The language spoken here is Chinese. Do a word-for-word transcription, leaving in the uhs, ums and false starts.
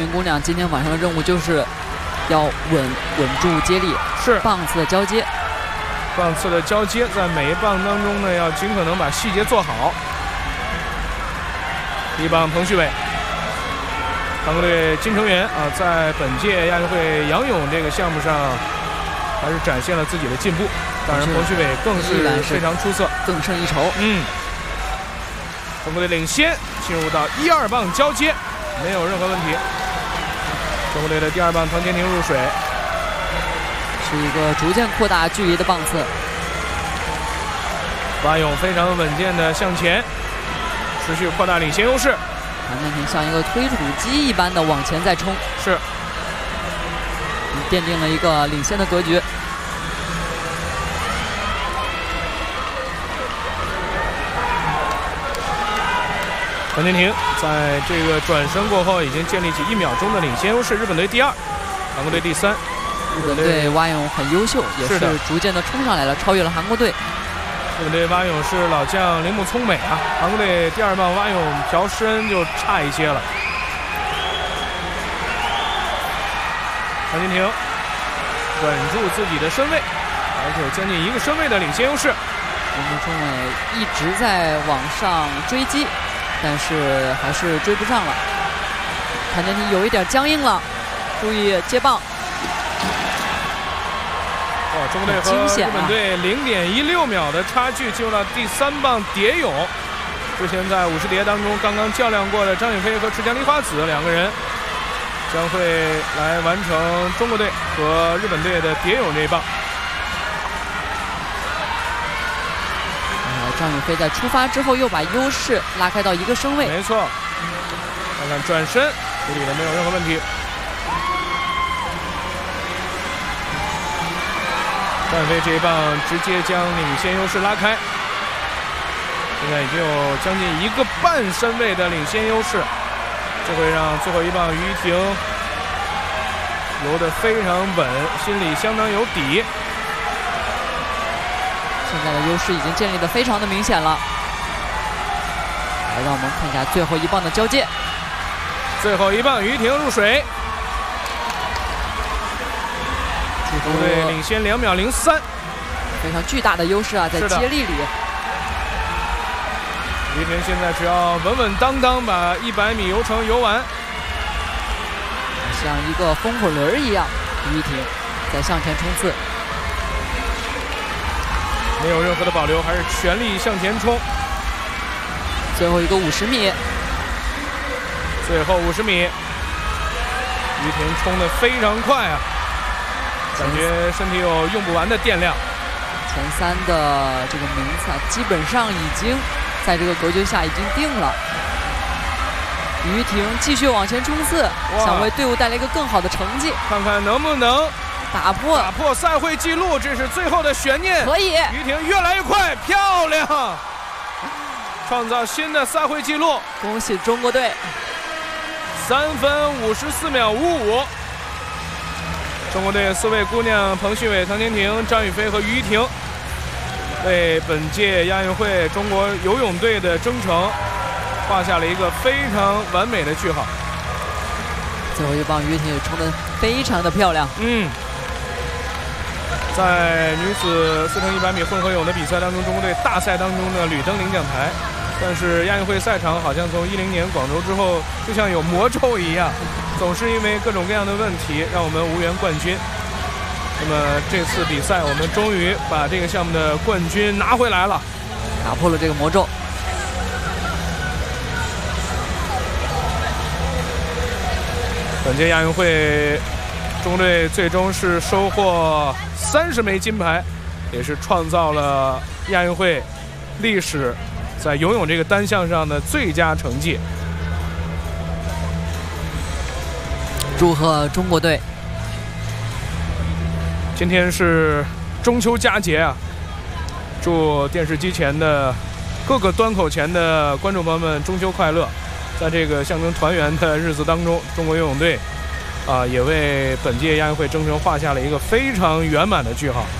婷姑娘今天晚上的任务就是要稳稳住接力， 是棒次的交接。 棒次的交接，在每一棒当中呢，要尽可能把细节做好。第一棒彭旭伟，韩国队金成元啊，在本届亚运会仰泳这个项目上，还是展现了自己的进步。当然，彭旭伟更是非常出色， 更胜一筹。 嗯，中国队领先，进入到一二棒交接，没有任何问题。中国队的第二棒唐天婷入水。 是一个逐渐扩大距离的棒次， 蛙泳非常稳健的向前，持续扩大领先优势。 唐天婷像一个推土机一般的往前再冲， 是奠定了一个领先的格局。 唐天婷在这个转身过后，已经建立起一秒钟的领先优势。日本队第二，韩国队第三。 日本队蛙泳很优秀，也是逐渐的冲上来了，超越了韩国队。 日本队蛙泳是老将铃木聪美啊，韩国队第二棒蛙泳朴诗恩就差一些了。唐天婷稳住自己的身位，而且有将近一个身位的领先优势。 铃木聪美一直在往上追击，但是还是追不上了。唐天婷有一点僵硬了，注意接棒。 哦，中国队和日本队零点一六秒的差距进入到第三棒蝶泳。之前在五十蝶当中刚刚较量过的张雨霏和池江梨花子两个人，将会来完成中国队和日本队的蝶泳这一棒。 呃，张雨霏在出发之后又把优势拉开到一个身位。 没错，看看转身处理的没有任何问题。张雨霏这一棒直接将领先优势拉开，现在已经有将近一个半身位的领先优势，这会让最后一棒于依婷游得非常稳，心里相当有底。 现在的优势已经建立得非常的明显了。来，让我们看一下最后一棒的交接。 最后一棒于依婷入水。中国队领先两秒零三， 非常巨大的优势啊，在接力里。 于依婷现在只要稳稳当当把一百米游程游完， 像一个风火轮一样，于依婷在向前冲刺， 没有任何的保留，还是全力向前冲。 最后一个五十米， 最后五十米，于依婷冲得非常快啊！感觉身体有用不完的电量。 前三的这个名次啊，基本上已经在这个格局下已经定了。于依婷继续往前冲刺，想为队伍带来一个更好的成绩， 看看能不能打破打破赛会纪录，这是最后的悬念。 可以， 于依婷越来越快，漂亮，创造新的赛会纪录。 恭喜中国队， 三分五十四秒五五。中国队四位姑娘彭旭伟、唐天婷、张雨霏和于依婷，为本届亚运会中国游泳队的征程画下了一个非常完美的句号。 最后一棒于依婷也冲得非常的漂亮。 嗯，在女子四乘一百米混合泳的比赛当中，中国队大赛当中呢屡登领奖台，但是亚运会赛场好像从一零年广州之后，就像有魔咒一样，总是因为各种各样的问题让我们无缘冠军。那么这次比赛我们终于把这个项目的冠军拿回来了， 打破了这个魔咒。 本届亚运会中国队最终是收获三十枚金牌，也是创造了亚运会历史在游泳这个单项上的最佳成绩。 祝贺中国队！ 今天是中秋佳节啊，祝电视机前的各个端口前的观众朋友们中秋快乐！在这个象征团圆的日子当中，中国游泳队啊，也为本届亚运会征程画下了一个非常圆满的句号。